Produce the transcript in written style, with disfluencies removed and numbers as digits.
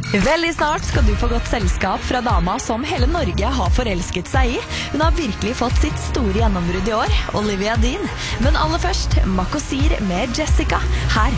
Veldig snart skal du få godt selskap fra dama som hele Norge har forelsket seg i. Hun har virkelig fått sitt store gjennombrudd i år, Olivia Dean. Men aller først, Makosir med Jessica, her